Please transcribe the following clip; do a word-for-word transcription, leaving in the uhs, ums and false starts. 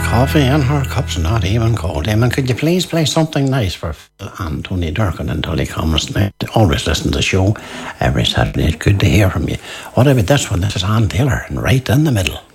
Coffee and her cups not even cold. Eamon, could you please play something nice for Phil and Tony Durkin until he comes? They always listen to the show every Saturday. It's good to hear from you. What about this one? This is Ann Taylor and Right in the Middle.